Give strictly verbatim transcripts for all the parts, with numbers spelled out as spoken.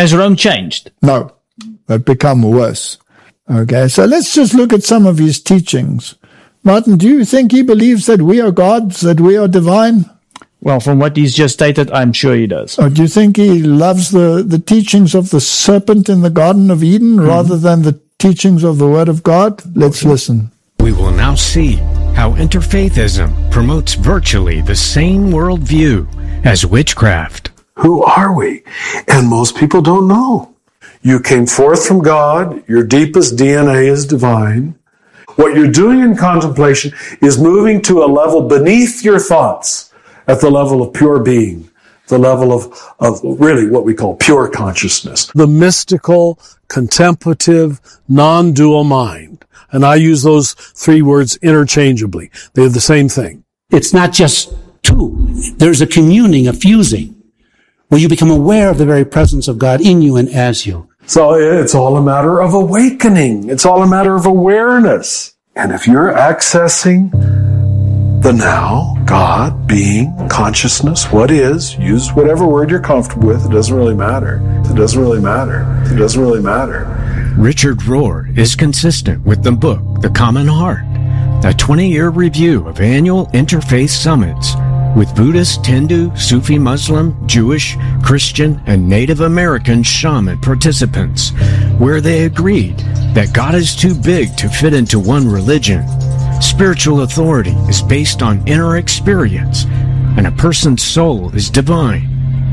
Has Rome changed? No, they've become worse. Okay, so let's just look at some of his teachings. Martin, do you think he believes that we are gods, that we are divine? Well, from what he's just stated, I'm sure he does. Or do you think he loves the, the teachings of the serpent in the Garden of Eden mm-hmm. rather than the teachings of the Word of God? Let's okay. listen. We will now see how interfaithism promotes virtually the same worldview as witchcraft. Who are we? And most people don't know. You came forth from God. Your deepest D N A is divine. What you're doing in contemplation is moving to a level beneath your thoughts, at the level of pure being, the level of, of really what we call pure consciousness. The mystical, contemplative, non-dual mind. And I use those three words interchangeably. They're the same thing. It's not just two. There's a communing, a fusing, where you become aware of the very presence of God in you and as you. So it's all a matter of awakening. It's all a matter of awareness. And if you're accessing the now, God, being, consciousness, what is, use whatever word you're comfortable with. It doesn't really matter. It doesn't really matter. It doesn't really matter. Richard Rohr is consistent with the book, The Common Heart, a twenty-year review of annual interfaith summits with Buddhist, Hindu, Sufi, Muslim, Jewish, Christian, and Native American shaman participants, where they agreed that God is too big to fit into one religion. Spiritual authority is based on inner experience, and a person's soul is divine.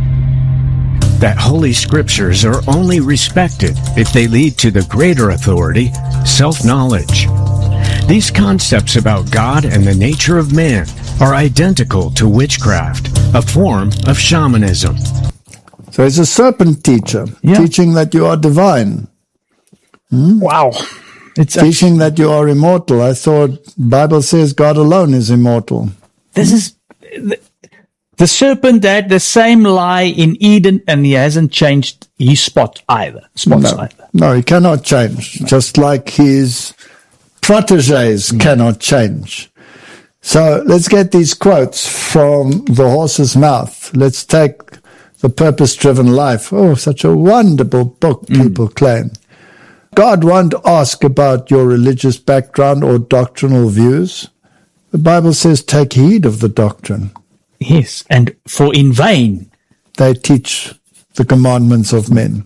That holy scriptures are only respected if they lead to the greater authority, self-knowledge. These concepts about God and the nature of man are identical to witchcraft, a form of shamanism. So it's a serpent teacher, yeah. teaching that you are divine. Hmm? Wow. It's teaching that you are immortal. I thought the Bible says God alone is immortal. This is the, the serpent had the same lie in Eden, and he hasn't changed his spot either. Spots no, either. No, he cannot change. No. Just like his proteges no. cannot change. So let's get these quotes from the horse's mouth. Let's take The Purpose-Driven Life. Oh, such a wonderful book, people mm. claim. God won't ask about your religious background or doctrinal views. The Bible says, take heed of the doctrine. Yes, and for in vain they teach the commandments of men.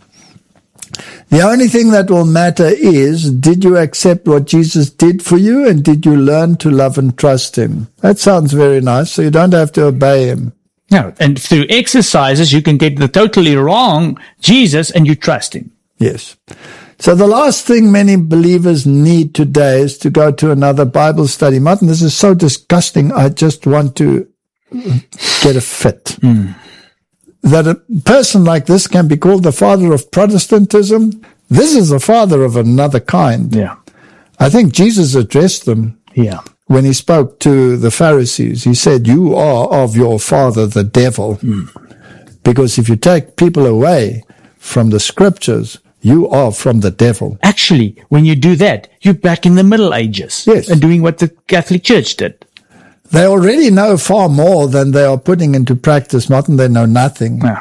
The only thing that will matter is, did you accept what Jesus did for you, and did you learn to love and trust him? That sounds very nice, so you don't have to obey him. No, and through exercises you can get the totally wrong Jesus and you trust him. Yes. So the last thing many believers need today is to go to another Bible study. Martin, this is so disgusting. I just want to get a fit. Mm. That a person like this can be called the father of Protestantism. This is the father of another kind. Yeah. I think Jesus addressed them. Yeah. When he spoke to the Pharisees, he said, you are of your father, the devil. Mm. Because if you take people away from the scriptures, you are from the devil. Actually, when you do that, you're back in the Middle Ages. Yes. And doing what the Catholic Church did. They already know far more than they are putting into practice, Martin. They know nothing. Yeah.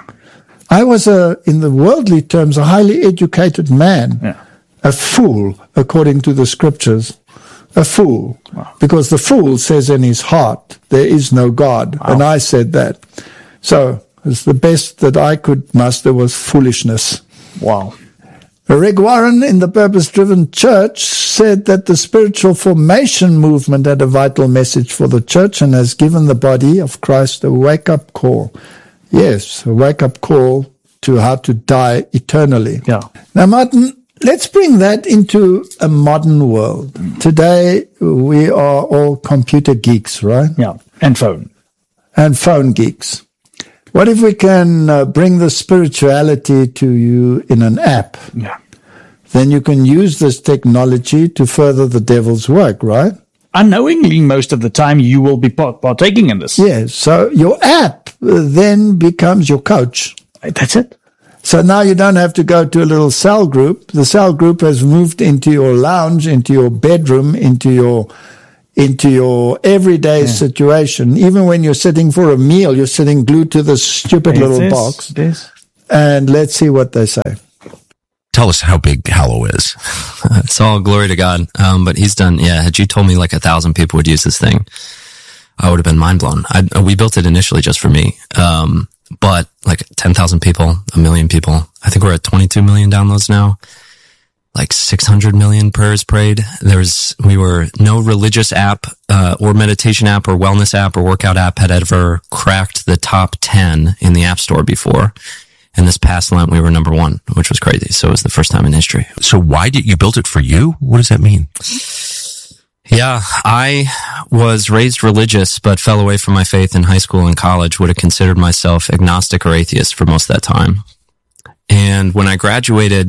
I was, a, in the worldly terms, a highly educated man. Yeah. A fool, according to the scriptures. A fool. Wow. Because the fool says in his heart, there is no God. Wow. And I said that. So it's the best that I could muster was foolishness. Wow. Rick Warren in the Purpose-Driven Church said that the spiritual formation movement had a vital message for the church and has given the body of Christ a wake-up call. Yes, a wake-up call to how to die eternally. Yeah. Now, Martin, let's bring that into a modern world. Today, we are all computer geeks, right? Yeah, and phone. And phone geeks. What if we can uh, bring the spirituality to you in an app? Yeah. Then you can use this technology to further the devil's work, right? Unknowingly, most of the time, you will be partaking in this. Yes. So your app then becomes your coach. That's it. So now you don't have to go to a little cell group. The cell group has moved into your lounge, into your bedroom, into your into your everyday yeah. situation. Even when you're sitting for a meal, you're sitting glued to this stupid it little is, box. It is. and let's see what they say. Tell us how big Hallow is. It's all glory to God. Um, but he's done, yeah, had you told me like a thousand people would use this thing, I would have been mind blown. I, we built it initially just for me. Um, but like ten thousand people, a million people. I think we're at twenty-two million downloads now. Like six hundred million prayers prayed. There's, we were, no religious app, uh, or meditation app or wellness app or workout app had ever cracked the top ten in the App Store before. And this past Lent, we were number one, which was crazy. So it was the first time in history. So why did you build it for you? What does that mean? Yeah, I was raised religious, but fell away from my faith in high school and college, would have considered myself agnostic or atheist for most of that time. And when I graduated,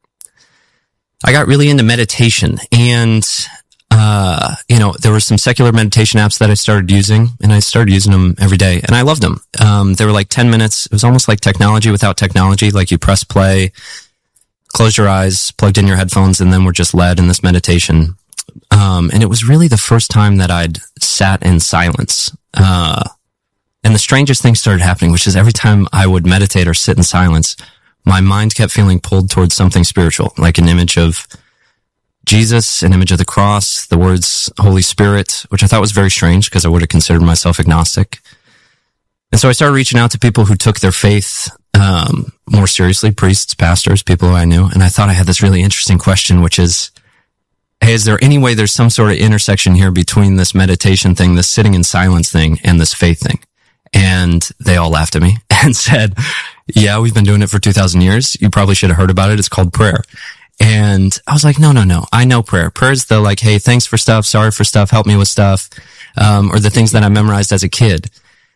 I got really into meditation, and Uh, you know, there were some secular meditation apps that I started using, and I started using them every day, and I loved them. Um, they were like ten minutes. It was almost like technology without technology. Like you press play, close your eyes, plugged in your headphones, and then we're just led in this meditation. Um, and it was really the first time that I'd sat in silence. Uh, and the strangest thing started happening, which is every time I would meditate or sit in silence, my mind kept feeling pulled towards something spiritual, like an image of Jesus, an image of the cross, the words Holy Spirit, which I thought was very strange because I would have considered myself agnostic. And so I started reaching out to people who took their faith um, more seriously, priests, pastors, people who I knew. And I thought I had this really interesting question, which is, hey, is there any way there's some sort of intersection here between this meditation thing, this sitting in silence thing, and this faith thing? And they all laughed at me and said, yeah, we've been doing it for two thousand years. You probably should have heard about it. It's called prayer. And I was like, no, no, no. I know prayer. Prayer is the like, hey, thanks for stuff, sorry for stuff, help me with stuff, um, or the things that I memorized as a kid.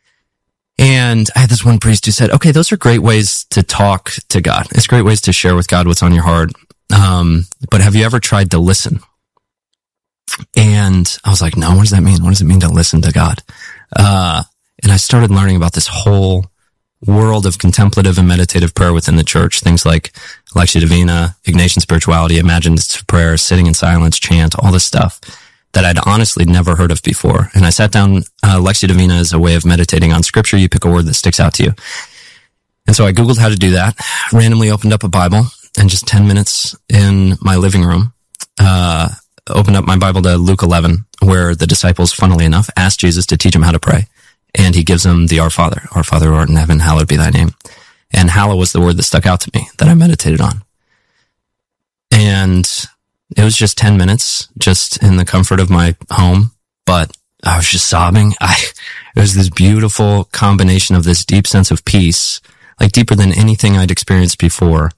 And I had this one priest who said, okay, those are great ways to talk to God. It's great ways to share with God what's on your heart. Um, but have you ever tried to listen? And I was like, no, what does that mean? What does it mean to listen to God? Uh, and I started learning about this whole world of contemplative and meditative prayer within the church. Things like Lectio Divina, Ignatian spirituality, imaginative prayer, sitting in silence, chant, all this stuff that I'd honestly never heard of before. And I sat down, uh, Lectio Divina is a way of meditating on scripture. You pick a word that sticks out to you. And so I Googled how to do that, randomly opened up a Bible, and just ten minutes in my living room, uh, opened up my Bible to Luke eleven, where the disciples, funnily enough, asked Jesus to teach them how to pray. And he gives them the Our Father, Our Father who art in heaven, hallowed be thy name. And hallow was the word that stuck out to me, that I meditated on. And it was just ten minutes, just in the comfort of my home, but I was just sobbing. I, it was this beautiful combination of this deep sense of peace, like deeper than anything I'd experienced before.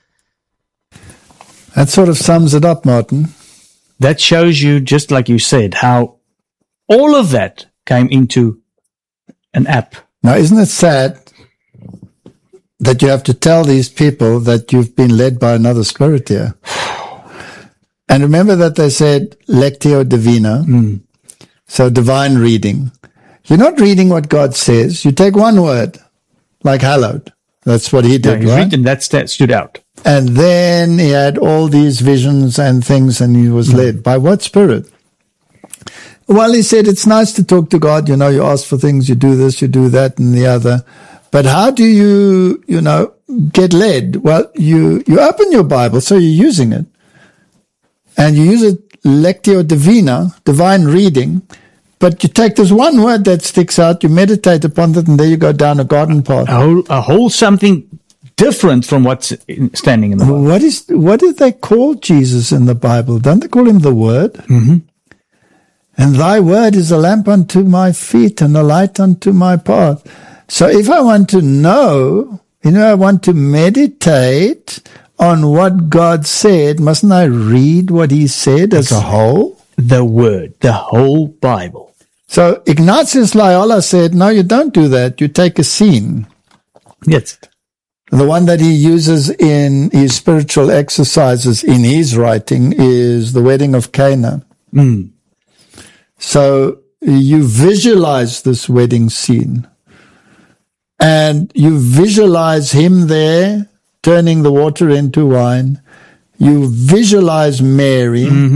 That sort of sums it up, Martin. That shows you, just like you said, how all of that came into an app. Now, isn't it sad that you have to tell these people that you've been led by another spirit here? And remember that they said Lectio Divina, mm. so divine reading. You're not reading what God says. You take one word, like hallowed. That's what he did, yeah, right? And that stood out. And then he had all these visions and things, and he was mm. led. By what spirit? Well, he said, it's nice to talk to God. You know, you ask for things, you do this, you do that, and the other. But how do you, you know, get led? Well, you, you open your Bible, so you're using it. And you use it, Lectio Divina, divine reading. But you take this one word that sticks out, you meditate upon it, and there you go down a garden path. A whole, a whole something different from what's in, standing in the Bible. What is, what did they call Jesus in the Bible? Don't they call him the Word? Mm-hmm. And thy word is a lamp unto my feet and a light unto my path. So if I want to know, you know, I want to meditate on what God said, mustn't I read what he said as a whole? The word, the whole Bible. So Ignatius Loyola said, no, you don't do that. You take a scene. Yes. The one that he uses in his spiritual exercises in his writing is the wedding of Cana. Mm. So you visualize this wedding scene, and you visualize him there turning the water into wine. You visualize Mary, mm-hmm.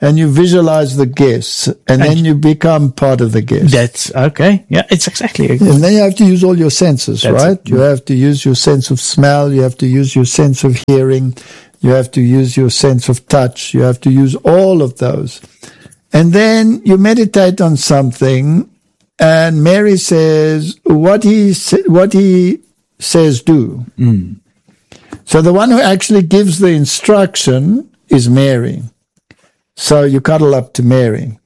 and you visualize the guests, and, and then you become part of the guests. That's okay. Yeah, it's exactly. And then you have to use all your senses, That's right? It. You have to use your sense of smell. You have to use your sense of hearing. You have to use your sense of touch. You have to use all of those. And then you meditate on something, and Mary says, what he, what he says do. Mm. So the one who actually gives the instruction is Mary. So you cuddle up to Mary.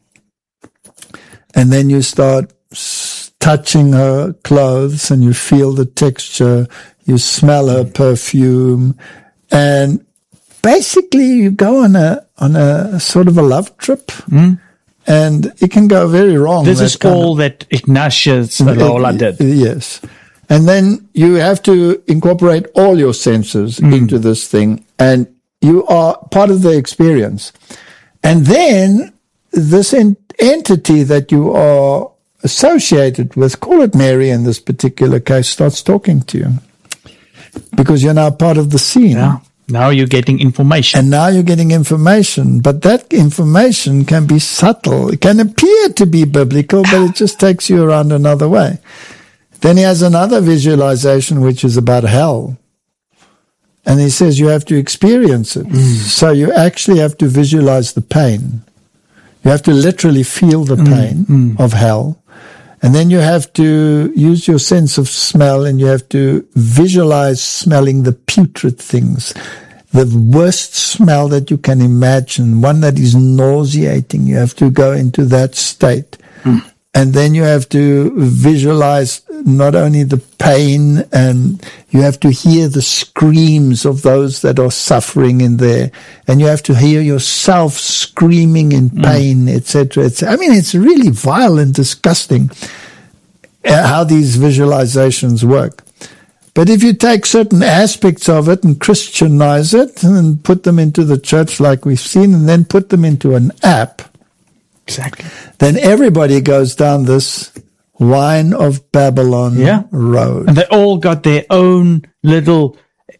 And then you start touching her clothes, and you feel the texture. You smell her perfume. And basically you go on a, on a sort of a love trip. Mm. And it can go very wrong. This is all of, that Ignatius Loyola did. Yes. And then you have to incorporate all your senses mm. into this thing, and you are part of the experience. And then this en- entity that you are associated with, call it Mary in this particular case, starts talking to you, because you're now part of the scene. Yeah. Now you're getting information. And now you're getting information, but that information can be subtle. It can appear to be biblical, but it just takes you around another way. Then he has another visualization, which is about hell. And he says you have to experience it. Mm. So you actually have to visualize the pain. You have to literally feel the pain mm. Mm. of hell. And then you have to use your sense of smell, and you have to visualize smelling the putrid things, the worst smell that you can imagine, one that is nauseating. You have to go into that state. Mm. And then you have to visualize not only the pain, and you have to hear the screams of those that are suffering in there. And you have to hear yourself screaming in pain, mm. et cetera, et cetera. I mean, it's really vile and disgusting how these visualizations work. But if you take certain aspects of it and Christianize it and put them into the church like we've seen, and then put them into an app, exactly, then everybody goes down this Wine of Babylon yeah. road. And they all got their own little,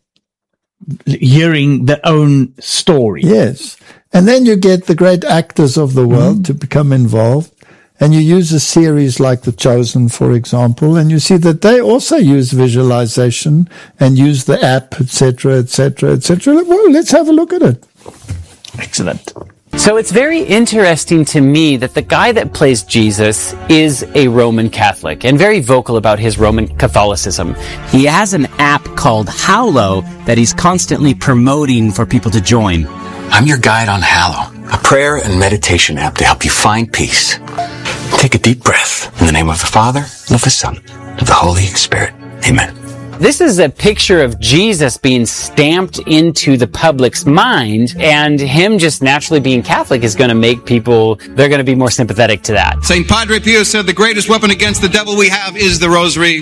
hearing their own story. Yes. And then you get the great actors of the world mm. to become involved. And you use a series like The Chosen, for example, and you see that they also use visualization and use the app, et cetera, et cetera, et cetera. Well, let's have a look at it. Excellent. So it's very interesting to me that the guy that plays Jesus is a Roman Catholic and very vocal about his Roman Catholicism. He has an app called Hallow that he's constantly promoting for people to join. I'm your guide on Hallow, a prayer and meditation app to help you find peace. Take a deep breath in the name of the Father, and of the Son, and of the Holy Spirit. Amen. This is a picture of Jesus being stamped into the public's mind, and him just naturally being Catholic is going to make people, they're going to be more sympathetic to that. Saint Padre Pio said the greatest weapon against the devil we have is the rosary.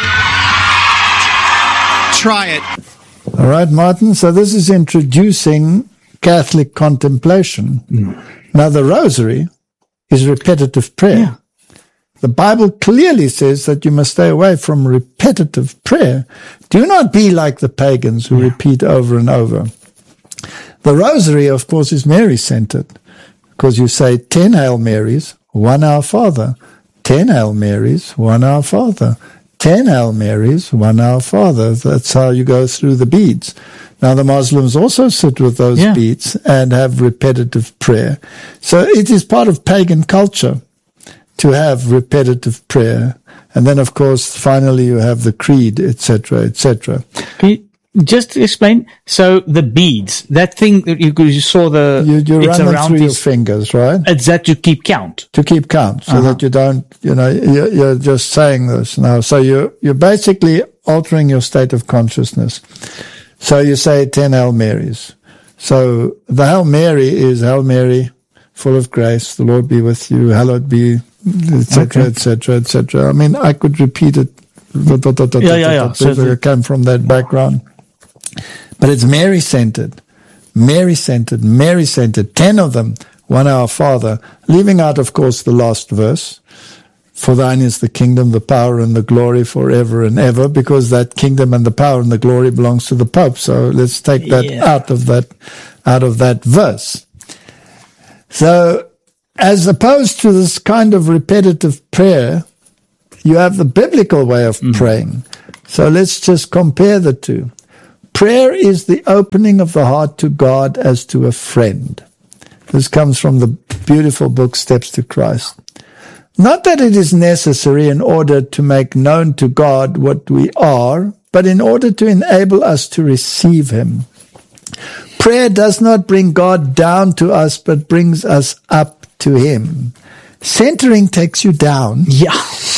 Try it. All right, Martin. So this is introducing Catholic contemplation. Mm. Now, the rosary is repetitive prayer. Yeah. The Bible clearly says that you must stay away from repetitive prayer. Do not be like the pagans who yeah. repeat over and over. The rosary, of course, is Mary-centered, because you say ten Hail Marys, one Our Father, ten Hail Marys, one Our Father, ten Hail Marys, one Our Father. That's how you go through the beads. Now, the Muslims also sit with those yeah. beads and have repetitive prayer. So it is part of pagan culture to have repetitive prayer. And then, of course, finally you have the creed, et cetera, et cetera. Can you just explain? So the beads, that thing that you, you saw the... You, you it's run them around through these, your fingers, right? It's that to keep count. To keep count, so uh-huh. that you don't, you know, you're, you're just saying this now. So you're, you're basically altering your state of consciousness. So you say ten Hail Marys. So the Hail Mary is Hail Mary, full of grace, the Lord be with you, hallowed be, et cetera, et cetera, et cetera. I mean, I could repeat it. Yeah, yeah, yeah. So I came from that background. But it's Mary-centered, Mary-centered, Mary-centered. Ten of them, one Our Father, leaving out, of course, the last verse. For thine is the kingdom, the power, and the glory forever and ever, because that kingdom and the power and the glory belongs to the Pope. So let's take that yeah. out of that, out of that verse. So, as opposed to this kind of repetitive prayer, you have the biblical way of mm. praying. So let's just compare the two. Prayer is the opening of the heart to God as to a friend. This comes from the beautiful book, Steps to Christ. Not that it is necessary in order to make known to God what we are, but in order to enable us to receive Him. Prayer does not bring God down to us, but brings us up to Him. Centering takes you down. Yeah.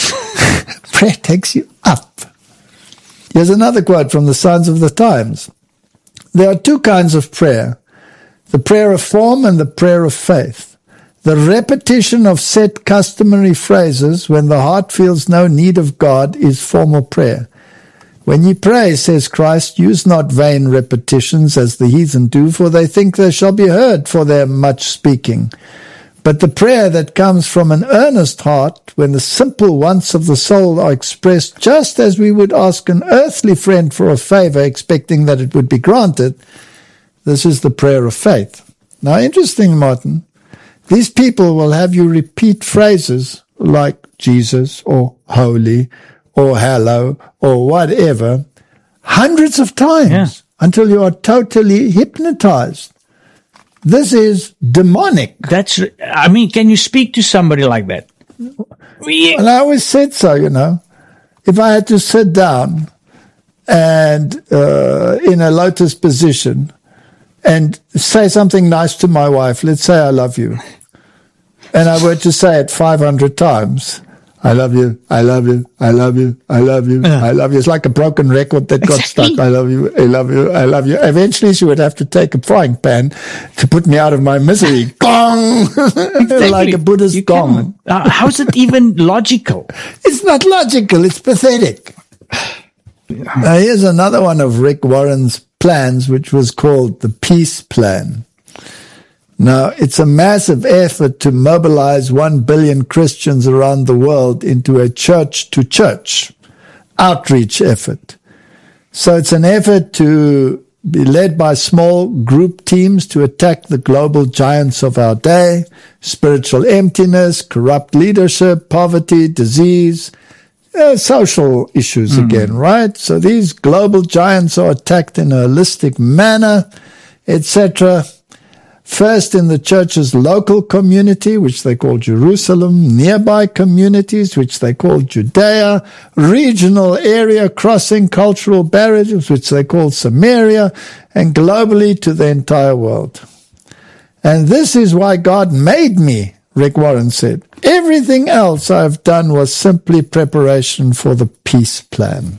Prayer takes you up. Here's another quote from the Signs of the Times. There are two kinds of prayer, the prayer of form and the prayer of faith. The repetition of set customary phrases when the heart feels no need of God is formal prayer. When ye pray, says Christ, use not vain repetitions as the heathen do, for they think they shall be heard for their much speaking. But the prayer that comes from an earnest heart, when the simple wants of the soul are expressed just as we would ask an earthly friend for a favor, expecting that it would be granted, this is the prayer of faith. Now, interesting, Martin, these people will have you repeat phrases like Jesus or holy or hello or whatever hundreds of times yeah. until you are totally hypnotized. This is demonic. That's, I mean, can you speak to somebody like that? Well, I always said so, you know. If I had to sit down and uh, in a lotus position and say something nice to my wife, let's say I love you, and I were to say it five hundred times, I love you, I love you, I love you, I love you, I love you. It's like a broken record that got Exactly. stuck. I love you, I love you, I love you. Eventually she would have to take a frying pan to put me out of my misery. Gong! Exactly. Like a Buddhist You gong. Uh, how is it even logical? It's not logical, it's pathetic. Now here's another one of Rick Warren's plans, which was called the Peace Plan. Now, it's a massive effort to mobilize one billion Christians around the world into a church-to-church outreach effort. So it's an effort to be led by small group teams to attack the global giants of our day, spiritual emptiness, corrupt leadership, poverty, disease, uh, social issues mm. again, right? So these global giants are attacked in a holistic manner, et cetera. First in the church's local community, which they call Jerusalem, nearby communities, which they call Judea, regional area crossing cultural barriers, which they call Samaria, and globally to the entire world. And this is why God made me, Rick Warren said. Everything else I've done was simply preparation for the peace plan.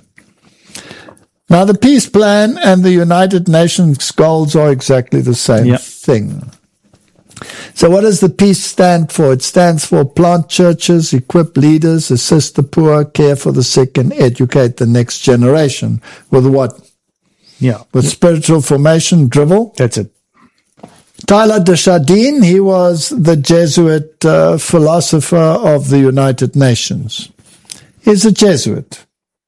Now, the peace plan and the United Nations goals are exactly the same yep. thing. So what does the peace stand for? It stands for plant churches, equip leaders, assist the poor, care for the sick, and educate the next generation. With what? Yeah. With spiritual formation, drivel. That's it. Tyler Desjardins, he was the Jesuit uh, philosopher of the United Nations. He's a Jesuit.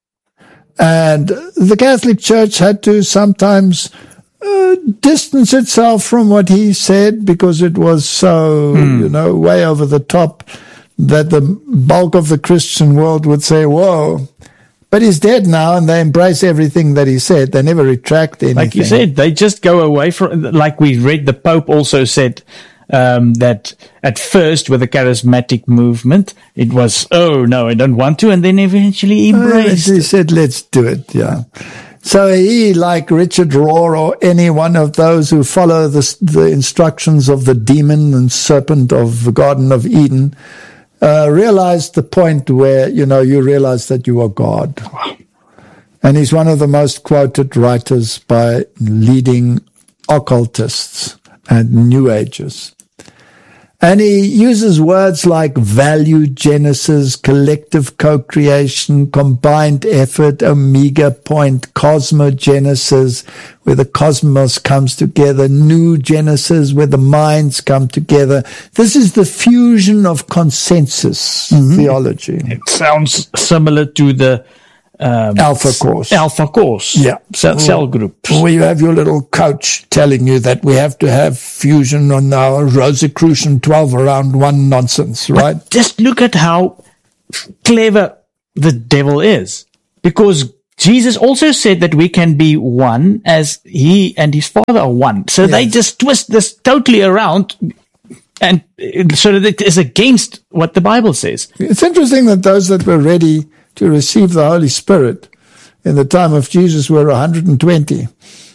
And the Catholic Church had to sometimes uh, distance itself from what he said because it was so, mm. you know, way over the top that the bulk of the Christian world would say, whoa. But he's dead now and they embrace everything that he said. They never retract anything. Like you said, they just go away from, like we read, the Pope also said, Um, that at first with the charismatic movement, it was, oh, no, I don't want to. And then eventually embraced uh, He it. said, let's do it. Yeah. So he, like Richard Rohr or any one of those who follow the, the instructions of the demon and serpent of the Garden of Eden, uh, realized the point where, you know, you realize that you are God. And he's one of the most quoted writers by leading occultists and New Agers. And he uses words like value genesis, collective co-creation, combined effort, omega point, cosmogenesis, where the cosmos comes together, new genesis, where the minds come together. This is the fusion of consensus mm-hmm. theology. It sounds similar to the um, Alpha course. Alpha course. Yeah. Cell, cell groups. Where you have your little coach telling you that we have to have fusion on our Rosicrucian twelve around one nonsense, right? But just look at how clever the devil is. Because Jesus also said that we can be one as he and his Father are one. So yes. They just twist this totally around, and so that it is against what the Bible says. It's interesting that those that were ready to receive the Holy Spirit in the time of Jesus were one hundred twenty.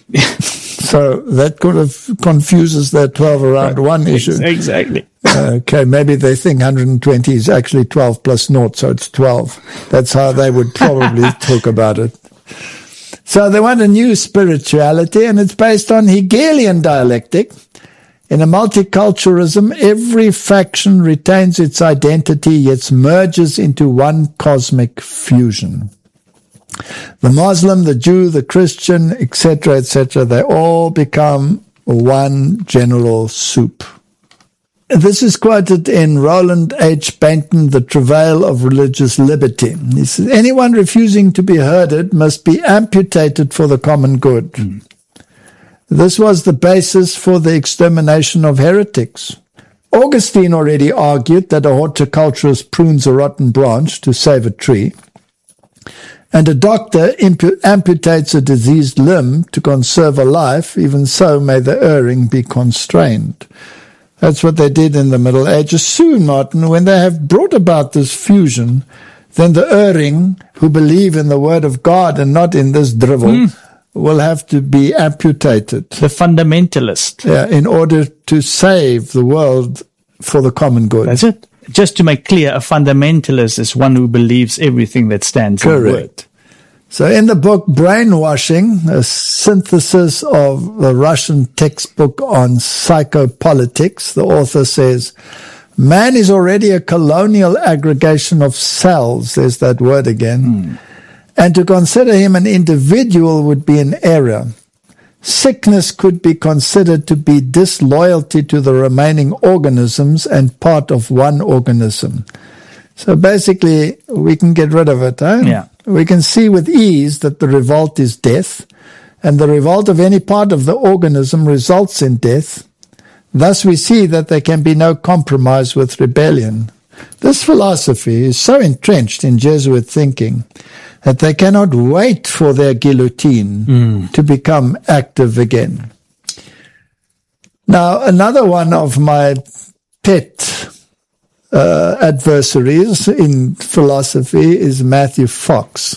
So that kind of confuses that twelve around right. one issue. Exactly. Uh, okay, maybe they think one hundred twenty is actually twelve plus naught, so it's twelve. That's how they would probably talk about it. So they want a new spirituality, and it's based on Hegelian dialectic. In a multiculturalism, every faction retains its identity, yet merges into one cosmic fusion. The Muslim, the Jew, the Christian, et cetera, et cetera, they all become one general soup. This is quoted in Roland H. Benton, The Travail of Religious Liberty. He says, anyone refusing to be herded must be amputated for the common good. Mm. This was the basis for the extermination of heretics. Augustine already argued that a horticulturist prunes a rotten branch to save a tree, and a doctor impu- amputates a diseased limb to conserve a life. Even so may the erring be constrained. That's what they did in the Middle Ages. Soon, Martin, when they have brought about this fusion, then the erring, who believe in the Word of God and not in this drivel, mm. will have to be amputated. The fundamentalist. Yeah, in order to save the world for the common good. That's it. Just to make clear, a fundamentalist is one who believes everything that stands Correct. in the Word. So in the book Brainwashing, a synthesis of the Russian textbook on psychopolitics, the author says, man is already a colonial aggregation of cells, there's that word again, mm. and to consider him an individual would be an error. Sickness could be considered to be disloyalty to the remaining organisms and part of one organism. So basically, we can get rid of it. Huh? Yeah. We can see with ease that the revolt is death, and the revolt of any part of the organism results in death. Thus we see that there can be no compromise with rebellion. This philosophy is so entrenched in Jesuit thinking that they cannot wait for their guillotine mm. to become active again. Now, another one of my pet uh, adversaries in philosophy is Matthew Fox.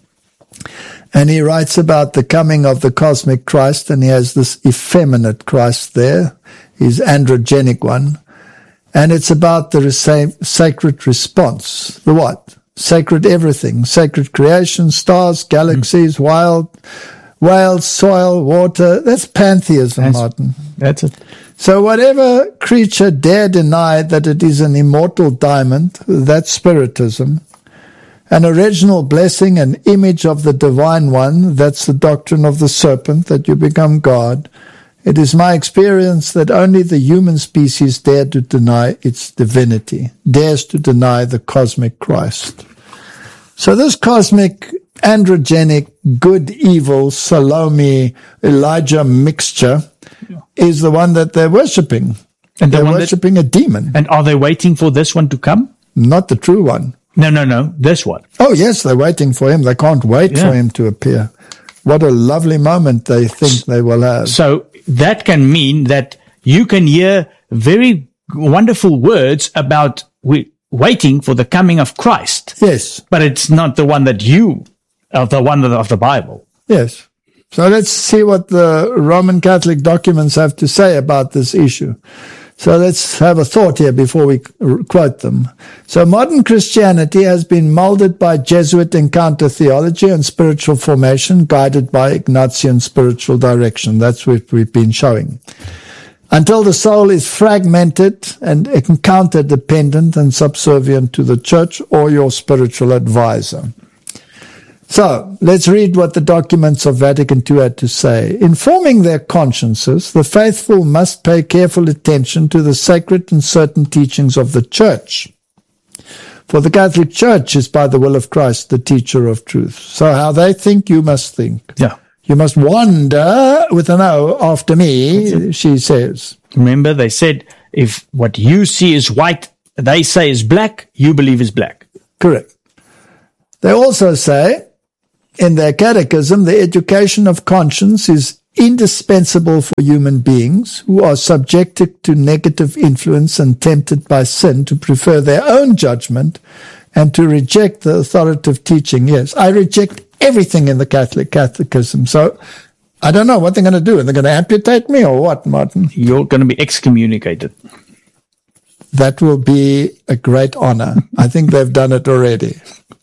And he writes about the coming of the cosmic Christ, and he has this effeminate Christ there, his androgenic one. And it's about the sacred response. The what? Sacred everything. Sacred creation, stars, galaxies, mm. wild, whales, soil, water. That's pantheism, that's, Martin. That's it. So whatever creature dare deny that it is an immortal diamond, that's spiritism. An original blessing, an image of the divine one, that's the doctrine of the serpent, that you become God. It is my experience that only the human species dare to deny its divinity, dares to deny the cosmic Christ. So this cosmic, androgenic, good, evil, Salome, Elijah mixture yeah. is the one that they're worshipping. And they're the worshipping that, a demon. And are they waiting for this one to come? Not the true one. No, no, no, this one. Oh, yes, they're waiting for him. They can't wait yeah. for him to appear. What a lovely moment they think they will have. So that can mean that you can hear very wonderful words about we, waiting for the coming of Christ. Yes. But it's not the one that you, of the one of the Bible. Yes. So let's see what the Roman Catholic documents have to say about this issue. So let's have a thought here before we quote them. So modern Christianity has been molded by Jesuit encounter theology and spiritual formation, guided by Ignatian spiritual direction. That's what we've been showing. Until the soul is fragmented and encounter dependent and subservient to the church or your spiritual advisor. So, let's read what the documents of Vatican Two had to say. In forming their consciences, the faithful must pay careful attention to the sacred and certain teachings of the Church. For the Catholic Church is by the will of Christ the teacher of truth. So how they think, you must think. Yeah. You must wander with an O after me, she says. Remember, they said, if what you see is white, they say is black, you believe is black. Correct. They also say, in their catechism, the education of conscience is indispensable for human beings who are subjected to negative influence and tempted by sin to prefer their own judgment and to reject the authoritative teaching. Yes, I reject everything in the Catholic catechism. So I don't know what they're going to do. Are they going to amputate me or what, Martin? You're going to be excommunicated. That will be a great honor. I think they've done it already.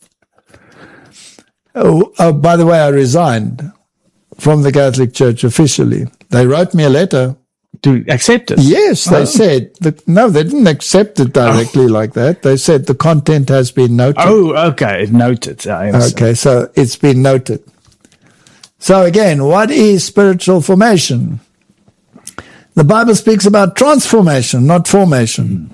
Oh, oh, by the way, I resigned from the Catholic Church officially. They wrote me a letter. To accept it? Yes, they oh. said. The, no, they didn't accept it directly oh. like that. They said the content has been noted. Oh, okay, noted. Okay, so it's been noted. So again, what is spiritual formation? The Bible speaks about transformation, not formation.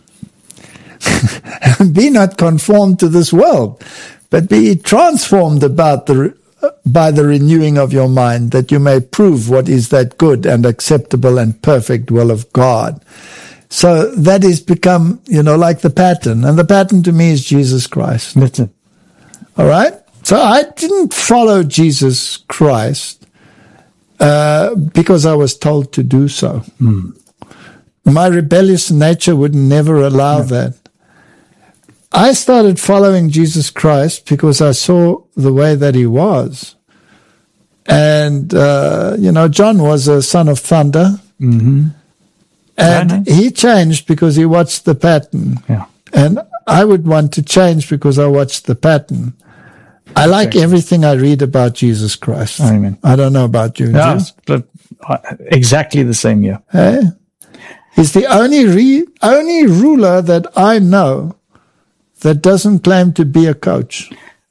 Be not conformed to this world, but be transformed about the by the renewing of your mind, that you may prove what is that good and acceptable and perfect will of God. So that is become, you know, like the pattern. And the pattern to me is Jesus Christ. That's it. All right? So I didn't follow Jesus Christ uh, because I was told to do so. Mm. My rebellious nature would never allow no. that. I started following Jesus Christ because I saw the way that he was. And, uh, you know, John was a son of thunder. Mm-hmm. And he changed because he watched the pattern. Yeah. And I would want to change because I watched the pattern. I like exactly. everything I read about Jesus Christ. Amen. I don't know about you. Yeah, but exactly the same, yeah. Hey? He's the only re- only ruler that I know that doesn't claim to be a coach.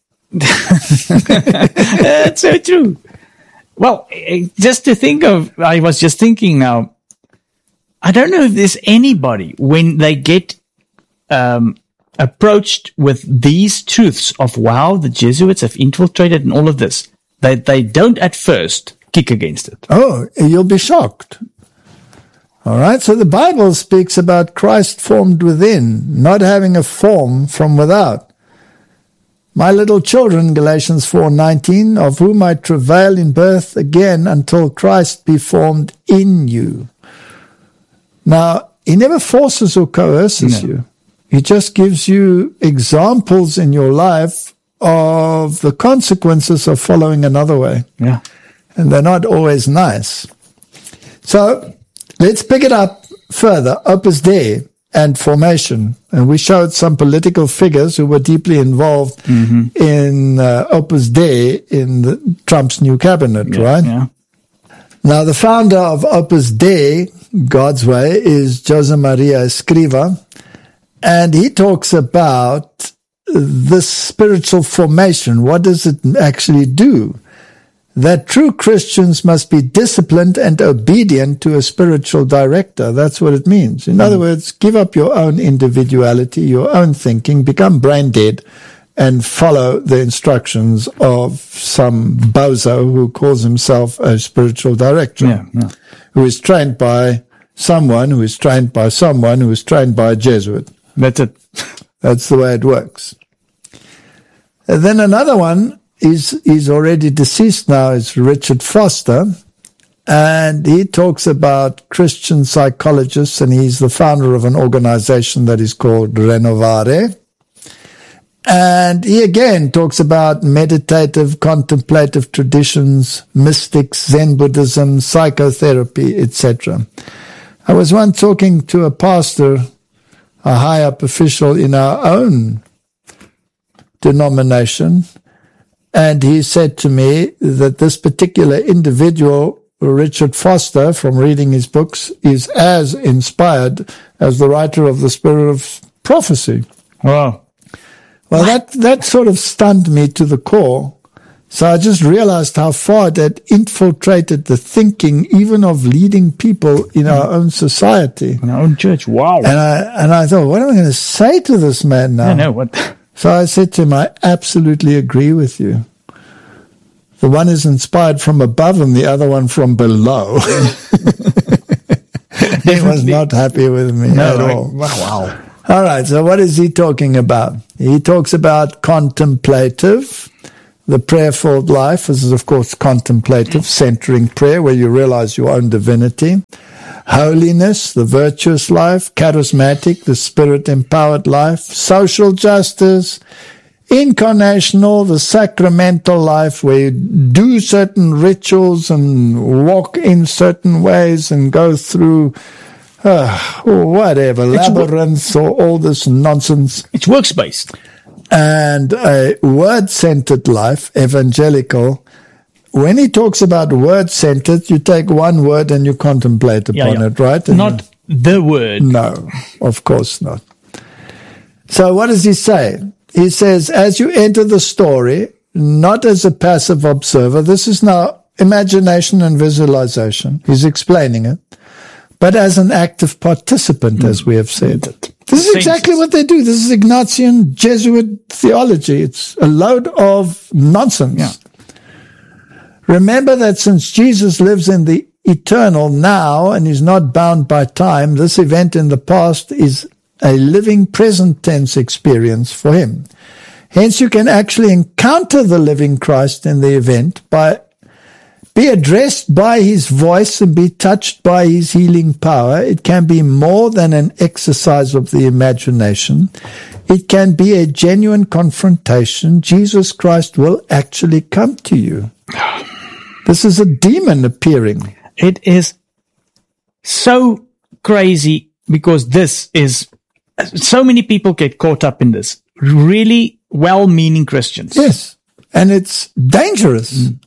That's so true. Well, just to think of, I was just thinking now, I don't know if there's anybody, when they get um, approached with these truths of, wow, the Jesuits have infiltrated and all of this, that they, they don't at first kick against it. Oh, you'll be shocked. All right, so the Bible speaks about Christ formed within, not having a form from without. My little children, Galatians four nineteen, of whom I travail in birth again until Christ be formed in you. Now, he never forces or coerces no. you. He just gives you examples in your life of the consequences of following another way. Yeah. And they're not always nice. So, let's pick it up further. Opus Dei and formation. And we showed some political figures who were deeply involved mm-hmm. in uh, Opus Dei in the, Trump's new cabinet, yeah, right? Yeah. Now, the founder of Opus Dei, God's Way, is Jose Maria Escriva. And he talks about this spiritual formation. What does it actually do? That true Christians must be disciplined and obedient to a spiritual director. That's what it means. In mm. other words, give up your own individuality, your own thinking, become brain dead, and follow the instructions of some bozo who calls himself a spiritual director, yeah, yeah. who is trained by someone, who is trained by someone, who is trained by a Jesuit. That's it. That's the way it works. And then another one is, he's already deceased now, is Richard Foster. And he talks about Christian psychologists, and he's the founder of an organization that is called Renovare. And he again talks about meditative, contemplative traditions, mystics, Zen Buddhism, psychotherapy, et cetera. I was once talking to a pastor, a high-up official in our own denomination, and he said to me that this particular individual, Richard Foster, from reading his books, is as inspired as the writer of the Spirit of Prophecy. Wow. Well, that, that sort of stunned me to the core. So I just realized how far that infiltrated the thinking even of leading people in our own society. In our own church, wow. And I, and I thought, what am I going to say to this man now? I know what. So I said to him, I absolutely agree with you. The one is inspired from above and the other one from below. He was not happy with me no, at all. Like, wow. All right, so what is he talking about? He talks about contemplative. The prayerful life is, of course, contemplative, centering prayer, where you realize your own divinity. Holiness, the virtuous life. Charismatic, the spirit-empowered life. Social justice. Incarnational, the sacramental life, where you do certain rituals and walk in certain ways and go through uh, whatever, it's labyrinths or all this nonsense. It's works-based. And a word-centered life, evangelical. When he talks about word-centered, you take one word and you contemplate upon yeah, yeah. it, right? And not the word. No, of course not. So what does he say? He says, as you enter the story, not as a passive observer, this is now imagination and visualization. He's explaining it. But as an active participant, mm. as we have said. This is exactly what they do. This is Ignatian Jesuit theology. It's a load of nonsense. Yeah. Remember that since Jesus lives in the eternal now and is not bound by time, this event in the past is a living present tense experience for him. Hence, you can actually encounter the living Christ in the event by be addressed by his voice and be touched by his healing power. It can be more than an exercise of the imagination. It can be a genuine confrontation. Jesus Christ will actually come to you. This is a demon appearing. It is so crazy because this is, so many people get caught up in this. Really well-meaning Christians. Yes. And it's dangerous. Mm.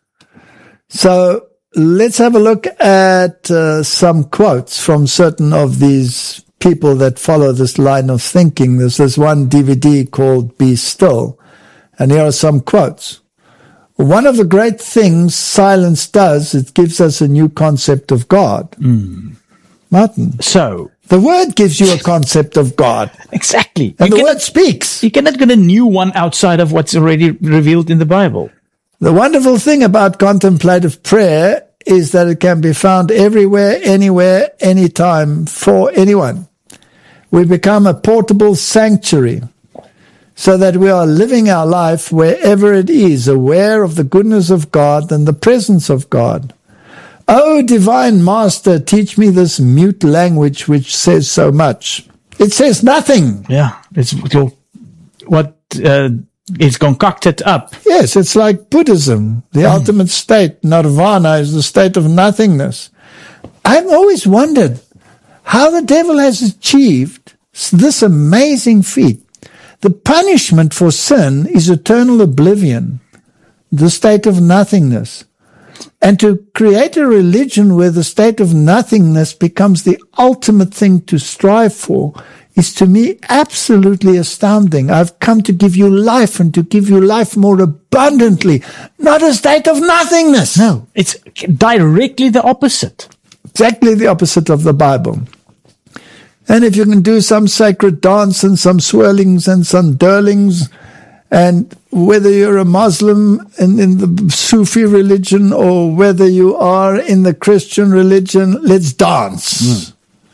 So let's have a look at uh, some quotes from certain of these people that follow this line of thinking. There's this one D V D called Be Still, and here are some quotes. One of the great things silence does, it gives us a new concept of God. Mm. Martin. So, the word gives you a concept of God. Exactly. And you the cannot, word speaks. You cannot get a new one outside of what's already revealed in the Bible. The wonderful thing about contemplative prayer is that it can be found everywhere, anywhere, anytime, for anyone. We become a portable sanctuary so that we are living our life wherever it is, aware of the goodness of God and the presence of God. Oh, divine master, teach me this mute language which says so much. It says nothing. Yeah, it's what uh, is concocted up. Yes, it's like Buddhism. The mm. ultimate state, nirvana, is the state of nothingness. I've always wondered how the devil has achieved this amazing feat. The punishment for sin is eternal oblivion, the state of nothingness. And to create a religion where the state of nothingness becomes the ultimate thing to strive for is to me absolutely astounding. I've come to give you life and to give you life more abundantly, not a state of nothingness. No, it's directly the opposite. Exactly the opposite of the Bible. And if you can do some sacred dance and some swirlings and some dirlings, and whether you're a Muslim in, in the Sufi religion or whether you are in the Christian religion, let's dance. Mm.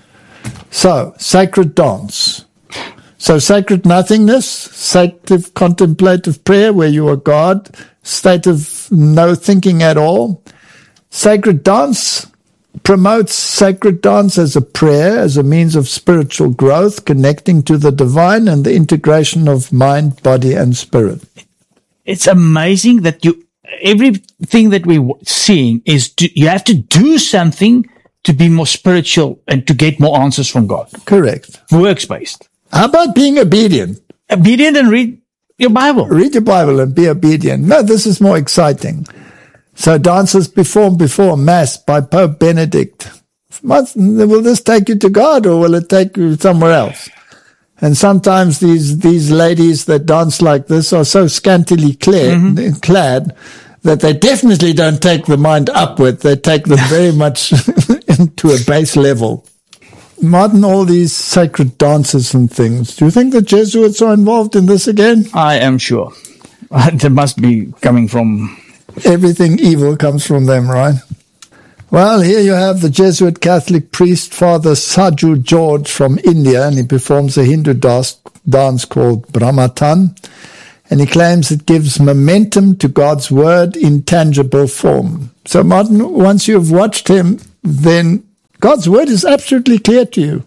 So, sacred dance. So, sacred nothingness, sacred contemplative prayer where you are God, state of no thinking at all. Sacred dance promotes sacred dance as a prayer, as a means of spiritual growth, connecting to the divine and the integration of mind, body, and spirit. It's amazing that you, everything that we're seeing is do, you have to do something to be more spiritual and to get more answers from God. Correct. Works-based. How about being obedient? Obedient and read your Bible. Read your Bible and be obedient. No, this is more exciting. So dances performed before Mass by Pope Benedict. Will this take you to God or will it take you somewhere else? And sometimes these, these ladies that dance like this are so scantily clad, mm-hmm. clad that they definitely don't take the mind upward. They take them very much into a base level. Martin, all these sacred dances and things, do you think the Jesuits are involved in this again? I am sure. They must be coming from... Everything evil comes from them, right? Well, here you have the Jesuit Catholic priest, Father Saju George from India, and he performs a Hindu dance, dance called Brahmatan, and he claims it gives momentum to God's word in tangible form. So, Martin, once you've watched him, then God's word is absolutely clear to you.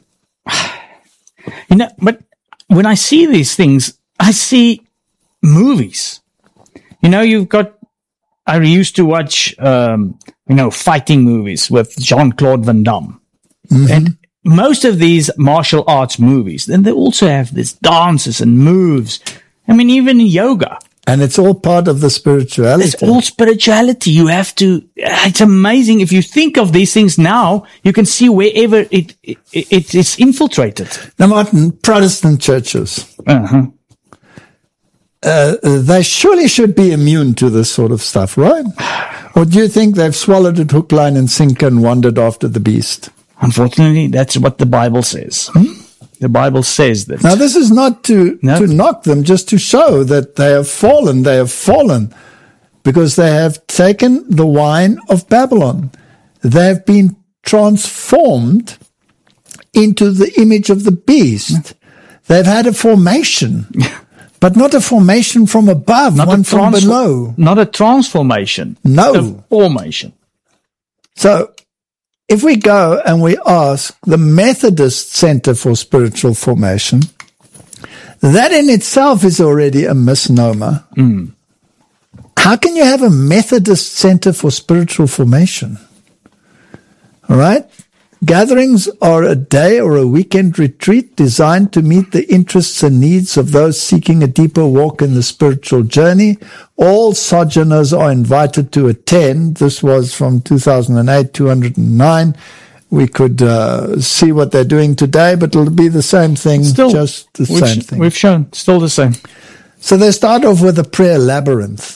You know, but when I see these things, I see movies. You know, you've got, I used to watch, um, you know, fighting movies with Jean-Claude Van Damme. Mm-hmm. And most of these martial arts movies, then they also have these dances and moves. I mean, even in yoga. And it's all part of the spirituality. It's all spirituality. You have to, it's amazing. If you think of these things now, you can see wherever it, it, it it's infiltrated. Now, Martin, Protestant churches, uh-huh. uh, they surely should be immune to this sort of stuff, right? Or do you think they've swallowed it hook, line, and sinker and wandered after the beast? Unfortunately, that's what the Bible says. Hmm? The Bible says that. Now, this is not to, no. to knock them, just to show that they have fallen. They have fallen because they have taken the wine of Babylon. They have been transformed into the image of the beast. They've had a formation, but not a formation from above, not one from transfor- below. Not a transformation. No. A formation. So, if we go and we ask the Methodist Center for Spiritual Formation, that in itself is already a misnomer. Mm. How can you have a Methodist Center for Spiritual Formation? All right? Gatherings are a day or a weekend retreat designed to meet the interests and needs of those seeking a deeper walk in the spiritual journey. All sojourners are invited to attend. This was from two thousand eight, two hundred nine. We could uh, see what they're doing today, but it'll be the same thing, Still, just the same thing. We've shown, still the same. So they start off with a prayer labyrinth.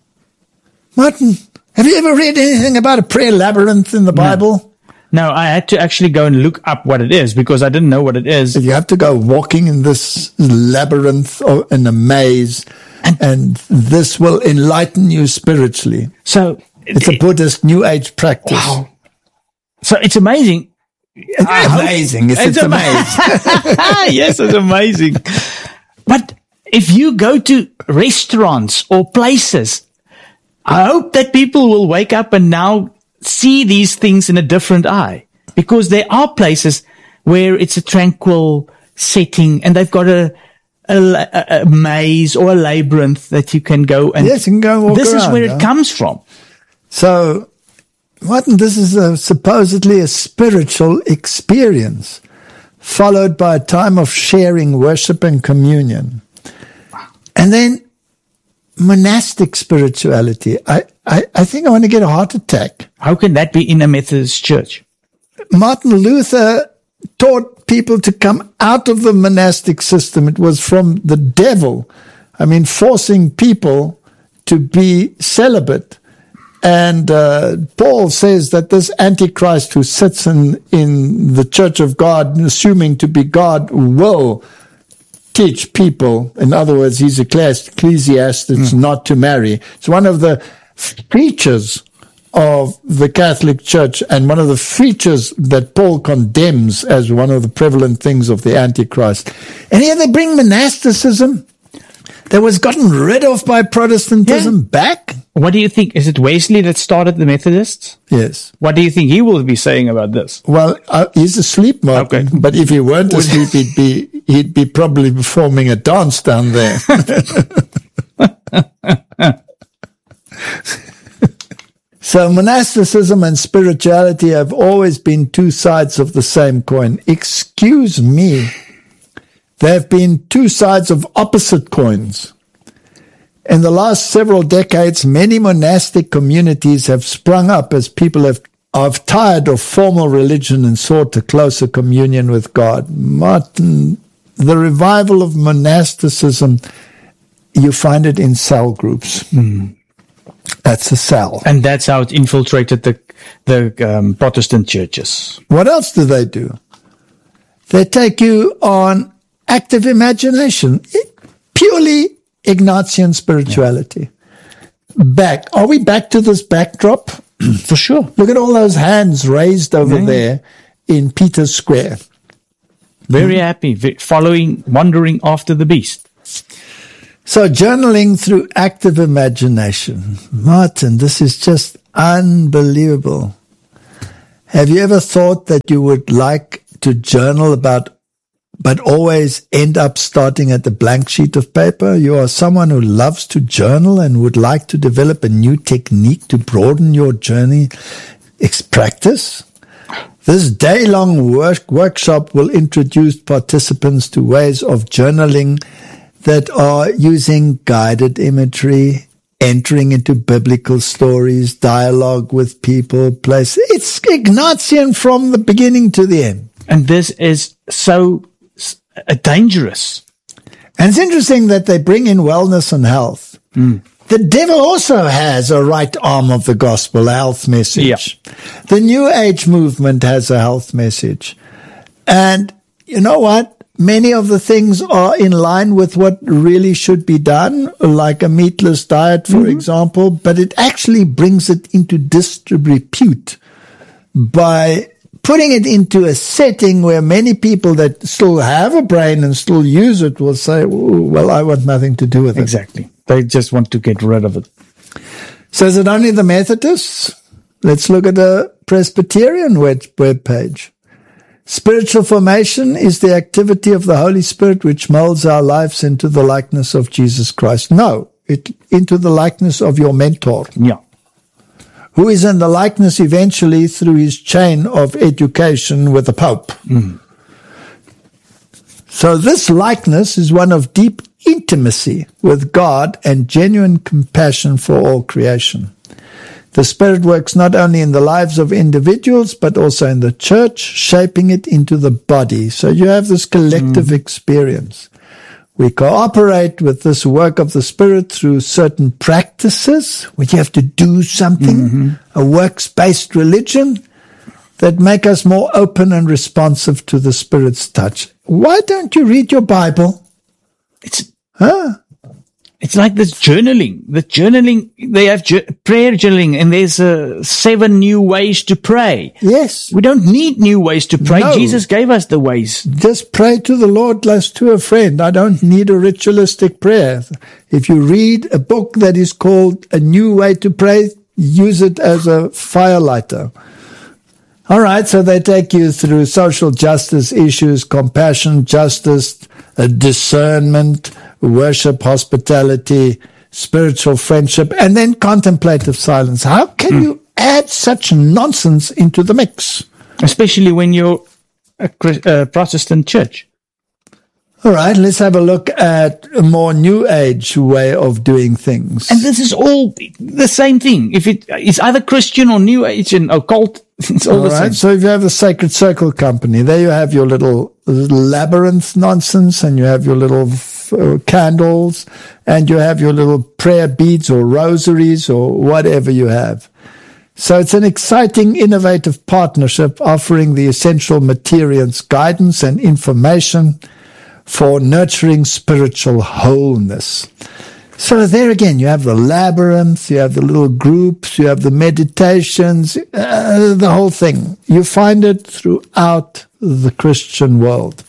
Martin, have you ever read anything about a prayer labyrinth in the Bible? No. No, I had to actually go and look up what it is because I didn't know what it is. You have to go walking in this labyrinth or in a maze, and, and this will enlighten you spiritually. So it's it, a Buddhist New Age practice. Wow. So it's amazing. It's amazing. It's, it's, it's amazing. Yes, it's amazing. But if you go to restaurants or places, I hope that people will wake up and now see these things in a different eye, because there are places where it's a tranquil setting and they've got a, a, a maze or a labyrinth that you can go and yes, you can go and walk this around, is where yeah? it comes from. So, Martin, this is a, supposedly a spiritual experience followed by a time of sharing, worship, and communion. And then monastic spirituality. I, I, I think I want to get a heart attack. How can that be in a Methodist church? Martin Luther taught people to come out of the monastic system. It was from the devil. I mean, forcing people to be celibate. And uh, Paul says that this Antichrist who sits in, in the church of God, assuming to be God, will teach people. In other words, he's ecclesiastics mm. not to marry. It's one of the features of the Catholic Church and one of the features that Paul condemns as one of the prevalent things of the Antichrist. And here they bring monasticism that was gotten rid of by Protestantism yeah. back. What do you think? Is it Wesley that started the Methodists? Yes. What do you think he will be saying about this? Well, uh, he's asleep, Martin. Okay. But if he weren't asleep, he'd be he'd be probably performing a dance down there. So monasticism and spirituality have always been two sides of the same coin. Excuse me. There have been two sides of opposite coins. In the last several decades, many monastic communities have sprung up as people have, have tired of formal religion and sought a closer communion with God. Martin, the revival of monasticism, you find it in cell groups. Mm. That's a cell. And that's how it infiltrated the, the um, Protestant churches. What else do they do? They take you on active imagination, purely Ignatian spirituality. Yeah. Back. Are we back to this backdrop? For sure. Look at all those hands raised over yeah. there in Peter's Square. Very mm-hmm. happy, following, wandering after the beast. So journaling through active imagination. Martin, this is just unbelievable. Have you ever thought that you would like to journal about, but always end up starting at a blank sheet of paper? You are someone who loves to journal and would like to develop a new technique to broaden your journey practice? This day-long work workshop will introduce participants to ways of journaling that are using guided imagery, entering into biblical stories, dialogue with people, place. It's Ignatian from the beginning to the end. And this is so uh, dangerous. And it's interesting that they bring in wellness and health. Mm. The devil also has a right arm of the gospel, a health message. Yeah. The New Age movement has a health message. And you know what? Many of the things are in line with what really should be done, like a meatless diet, for mm-hmm. example, but it actually brings it into disrepute by putting it into a setting where many people that still have a brain and still use it will say, well, I want nothing to do with it. Exactly. They just want to get rid of it. So is it only the Methodists? Let's look at the Presbyterian web, web page. Spiritual formation is the activity of the Holy Spirit which molds our lives into the likeness of Jesus Christ. No, it into the likeness of your mentor. Yeah. Who is in the likeness eventually through his chain of education with the Pope. Mm. So this likeness is one of deep intimacy with God and genuine compassion for all creation. The Spirit works not only in the lives of individuals, but also in the church, shaping it into the body. So you have this collective mm. experience. We cooperate with this work of the Spirit through certain practices, where you have to do something, mm-hmm. a works-based religion, that make us more open and responsive to the Spirit's touch. Why don't you read your Bible? It's huh? It's like this journaling. The journaling, they have ju- prayer journaling, and there's uh, seven new ways to pray. Yes. We don't need new ways to pray. No. Jesus gave us the ways. Just pray to the Lord as to a friend. I don't need a ritualistic prayer. If you read a book that is called A New Way to Pray, use it as a firelighter. All right, so they take you through social justice issues, compassion, justice, uh, discernment, worship, hospitality, spiritual friendship, and then contemplative silence. How can mm. you add such nonsense into the mix? Especially when you're a uh, Protestant church. All right, let's have a look at a more New Age way of doing things. And this is all the same thing. If it, it's either Christian or New Age and occult, it's all, all the right, same. So if you have the Sacred Circle Company, there you have your little, little labyrinth nonsense, and you have your little uh, candles, and you have your little prayer beads or rosaries or whatever you have. So it's an exciting, innovative partnership offering the essential materials, guidance, and information for nurturing spiritual wholeness. So there again, you have the labyrinth, you have the little groups, you have the meditations, uh, the whole thing. You find it throughout the Christian world.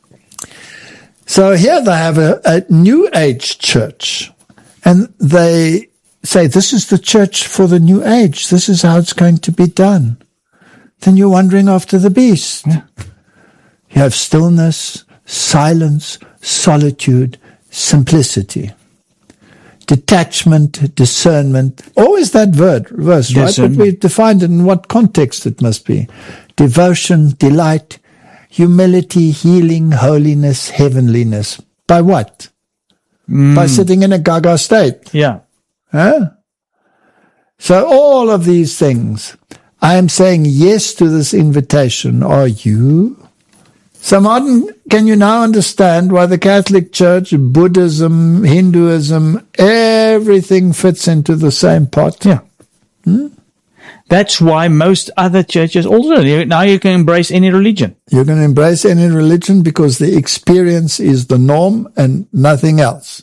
So here they have a, a New Age church, and they say, this is the church for the New Age. This is how it's going to be done. Then you're wandering after the beast. Yeah. You have stillness, silence, solitude, simplicity, detachment, discernment. Always that word, verse, right? But we've defined it in what context it must be. Devotion, delight, humility, healing, holiness, heavenliness. By what? Mm. By sitting in a gaga state. Yeah. Huh? So all of these things, I am saying yes to this invitation. Are you? So Martin, can you now understand why the Catholic Church, Buddhism, Hinduism, everything fits into the same pot? Yeah. Hmm? That's why most other churches also, now you can embrace any religion. You can embrace any religion because the experience is the norm and nothing else.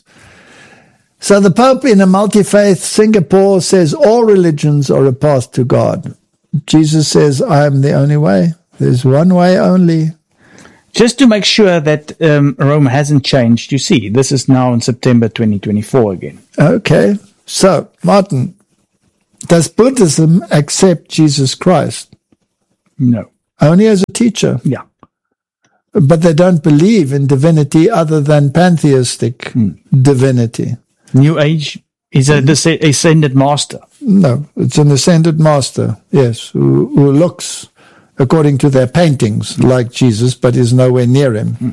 So the Pope in a multi-faith Singapore says all religions are a path to God. Jesus says, I am the only way. There's one way only. Just to make sure that um, Rome hasn't changed, you see, this is now in September twenty twenty-four again. Okay. So, Martin, does Buddhism accept Jesus Christ? No. Only as a teacher? Yeah. But they don't believe in divinity other than pantheistic hmm. divinity. New Age is a descend- ascended master. No, it's an ascended master, yes, who, who looks, according to their paintings, like Jesus, but is nowhere near him. Hmm.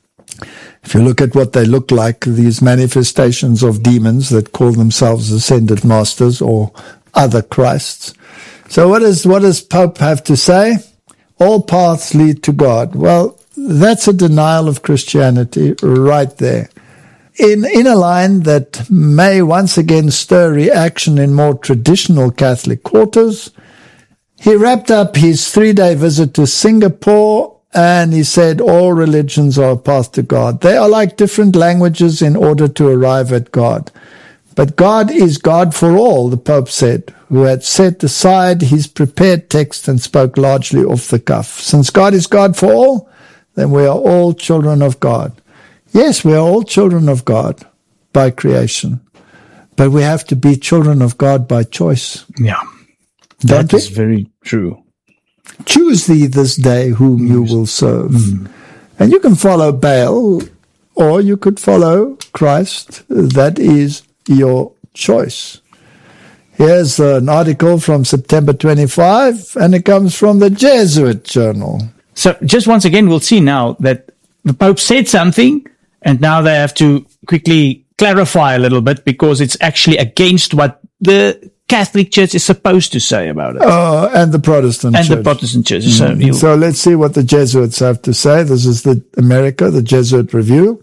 If you look at what they look like, these manifestations of demons that call themselves ascended masters or other Christs. So what does, what does Pope have to say? All paths lead to God. Well, that's a denial of Christianity right there. In, in a line that may once again stir reaction in more traditional Catholic quarters, he wrapped up his three-day visit to Singapore and he said all religions are a path to God. They are like different languages in order to arrive at God. But God is God for all, the Pope said, who had set aside his prepared text and spoke largely off the cuff. Since God is God for all, then we are all children of God. Yes, we are all children of God by creation, but we have to be children of God by choice. Yeah, that is very true. Choose thee this day whom you will serve. Mm. And you can follow Baal, or you could follow Christ. That is your choice. Here's an article from September twenty-fifth, and it comes from the Jesuit Journal. So just once again, we'll see now that the Pope said something, and now they have to quickly clarify a little bit because it's actually against what the Catholic Church is supposed to say about it. Uh, and the Protestant and Church. And the Protestant Church. Mm-hmm. So, so let's see what the Jesuits have to say. This is the America, the Jesuit Review.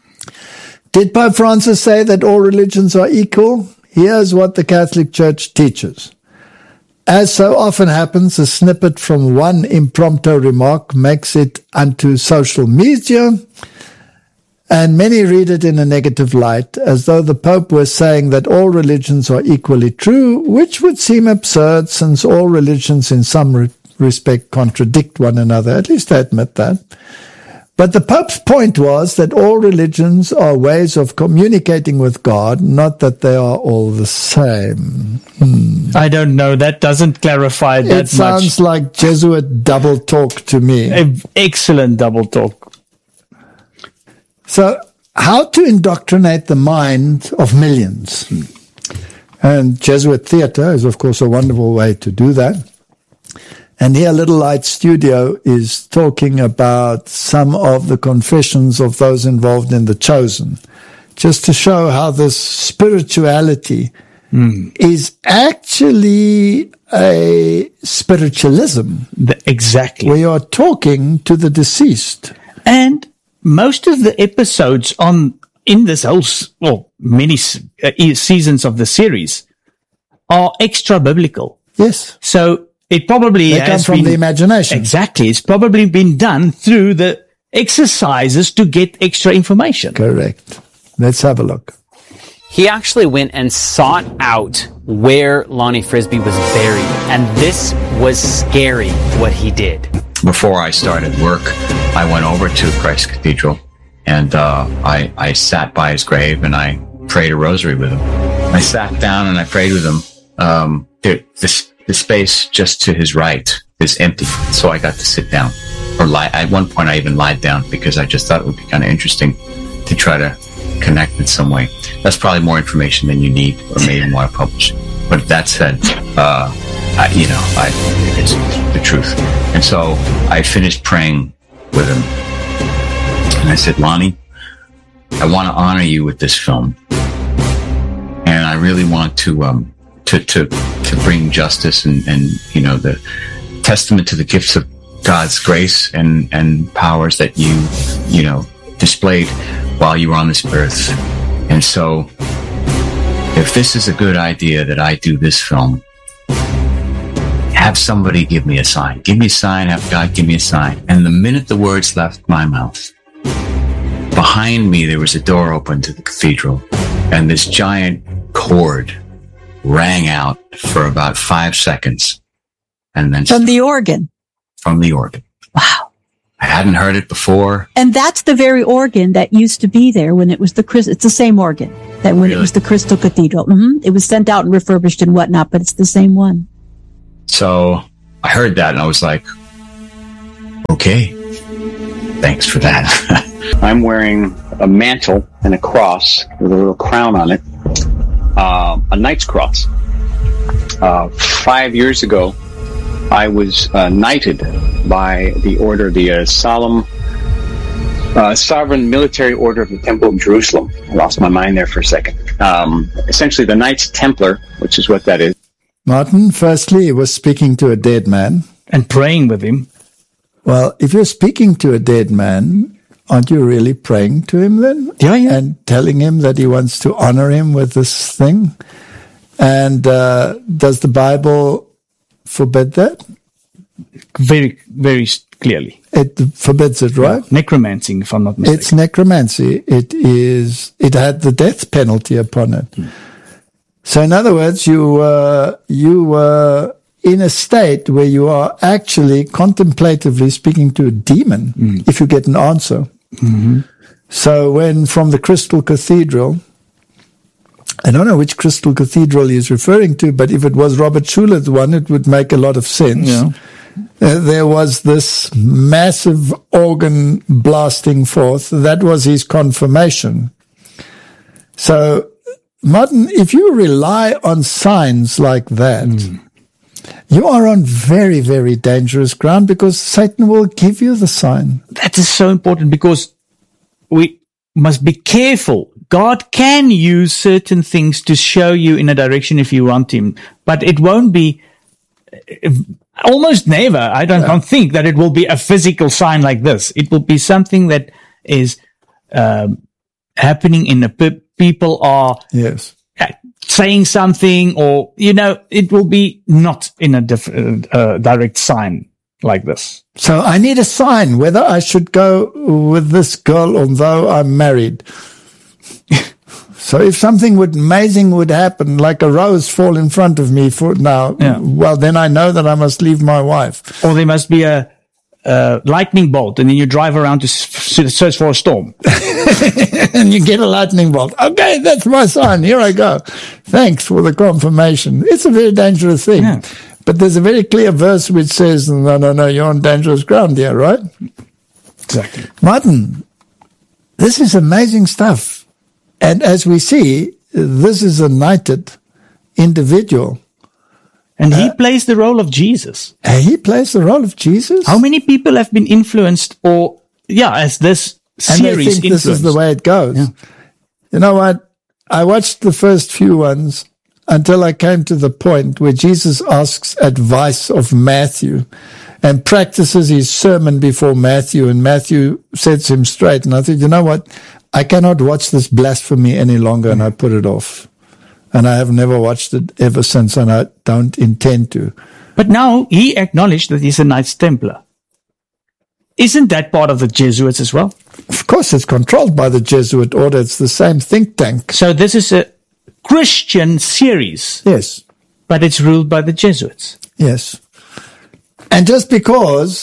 Did Pope Francis say that all religions are equal? Here's what the Catholic Church teaches. As so often happens, a snippet from one impromptu remark makes it unto social media, and many read it in a negative light, as though the Pope were saying that all religions are equally true, which would seem absurd since all religions in some re- respect contradict one another. At least I admit that. But the Pope's point was that all religions are ways of communicating with God, not that they are all the same. Hmm. I don't know. That doesn't clarify that much. It sounds like Jesuit double talk to me. Excellent double talk. So, how to indoctrinate the mind of millions? And Jesuit theater is, of course, a wonderful way to do that. And here, Little Light Studio is talking about some of the confessions of those involved in The Chosen, just to show how this spirituality mm. is actually a spiritualism. The, exactly. We are talking to the deceased. And most of the episodes on in this whole, well, many uh, seasons of the series are extra biblical. Yes. So it probably they has come from been, the imagination. Exactly. It's probably been done through the exercises to get extra information. Correct. Let's have a look. He actually went and sought out where Lonnie Frisbee was buried, and this was scary what he did. Before I started work, I went over to Christ Cathedral, and uh, I, I sat by his grave and I prayed a rosary with him. I sat down and I prayed with him. Um, the, the, the space just to his right is empty, so I got to sit down. Or lie. At one point, I even lied down because I just thought it would be kind of interesting to try to connect in some way. That's probably more information than you need or may even want to publish. But that said, uh, I, you know, I, it's the truth. And so I finished praying with him. And I said, Lonnie, I want to honor you with this film. And I really want to, um, to, to, to bring justice and, and, you know, the testament to the gifts of God's grace and, and powers that you, you know, displayed while you were on this earth. And so if this is a good idea that I do this film, have somebody give me a sign. Give me a sign. Have God give me a sign. And the minute the words left my mouth, behind me there was a door open to the cathedral, and this giant cord rang out for about five seconds. And then from the organ. From the organ. Wow. I hadn't heard it before. And that's the very organ that used to be there when it was the Crystal. It's the same organ that when really? It was the Crystal Cathedral. Mm-hmm. It was sent out and refurbished and whatnot, but it's the same one. So I heard that and I was like, okay, thanks for that. I'm wearing a mantle and a cross with a little crown on it, uh, a knight's cross. Uh, five years ago, I was uh, knighted by the order, the uh, solemn uh, sovereign military order of the Temple of Jerusalem. I lost my mind there for a second. Um, essentially, the Knights Templar, which is what that is. Martin, firstly, he was speaking to a dead man. And praying with him. Well, if you're speaking to a dead man, aren't you really praying to him then? Yeah, yeah. And telling him that he wants to honor him with this thing? And uh, does the Bible forbid that? Very, very clearly. It forbids it, right? Yeah. Necromancy, if I'm not mistaken. It's necromancy. It is. It had the death penalty upon it. Hmm. So, in other words, you were you were in a state where you are actually contemplatively speaking to a demon. Mm. If you get an answer. Mm-hmm. So, when from the Crystal Cathedral. I don't know which Crystal Cathedral he's referring to, but if it was Robert Schuller's one, it would make a lot of sense. Yeah. Uh, there was this massive organ blasting forth. That was his confirmation. So, Martin, if you rely on signs like that, mm. you are on very, very dangerous ground because Satan will give you the sign. That is so important because we must be careful. God can use certain things to show you in a direction if you want him, but it won't be almost never. I don't, yeah. don't think that it will be a physical sign like this. It will be something that is um, happening in the pe- people are yes. saying something, or you know, it will be not in a diff- uh, direct sign like this. So I need a sign whether I should go with this girl, although I'm married. So if something would amazing would happen, like a rose fall in front of me for now, yeah. well, then I know that I must leave my wife. Or there must be a, a lightning bolt, and then you drive around to s- search for a storm. And you get a lightning bolt. Okay, that's my sign. Here I go. Thanks for the confirmation. It's a very dangerous thing. Yeah. But there's a very clear verse which says, no, no, no, you're on dangerous ground here, right? Exactly. Martin, this is amazing stuff. And as we see, this is a knighted individual. And he uh, plays the role of Jesus. He plays the role of Jesus? How many people have been influenced or, yeah, as this series and they think influenced? This is the way it goes. Yeah. You know what? I watched the first few ones until I came to the point where Jesus asks advice of Matthew and practices his sermon before Matthew, and Matthew sets him straight. And I thought, you know what? I cannot watch this blasphemy any longer, and I put it off. And I have never watched it ever since, and I don't intend to. But now he acknowledged that he's a Knights Templar. Isn't that part of the Jesuits as well? Of course, it's controlled by the Jesuit order. It's the same think tank. So this is a Christian series. Yes. But it's ruled by the Jesuits. Yes. And just because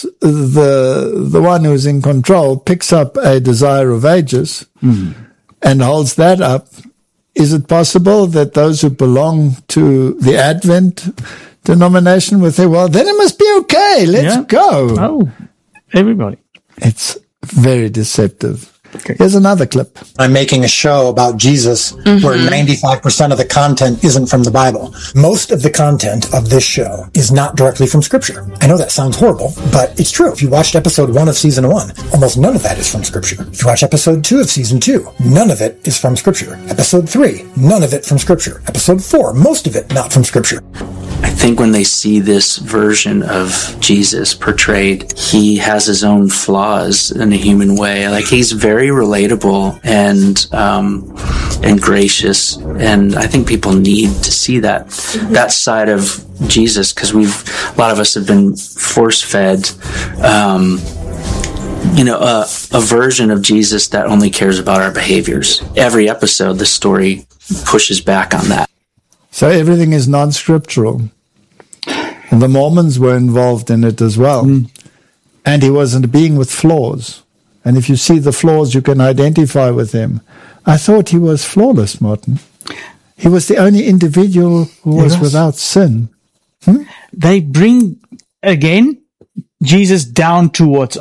the the one who's in control picks up a Desire of Ages mm. and holds that up, is it possible that those who belong to the Advent denomination will say, well, then it must be okay. Let's yeah. go. Oh, everybody. It's very deceptive. Okay. Here's another clip. I'm making a show about Jesus mm-hmm. where ninety-five percent of the content isn't from the Bible. Most of the content of this show is not directly from Scripture. I know that sounds horrible, but it's true. If you watched episode one of season one, almost none of that is from Scripture. If you watch episode two of season two, none of it is from Scripture. Episode three, none of it from Scripture. Episode four, most of it not from Scripture. I think when they see this version of Jesus portrayed, he has his own flaws in a human way. Like, he's very relatable and um, and gracious, and I think people need to see that that side of Jesus, because we've a lot of us have been force-fed, um, you know, a, a version of Jesus that only cares about our behaviors. Every episode, the story pushes back on that. So everything is non-scriptural. And the Mormons were involved in it as well. Mm. And he wasn't a being with flaws. And if you see the flaws, you can identify with him. I thought he was flawless, Martin. He was the only individual who was, was without sin. Hmm? They bring, again, Jesus down towards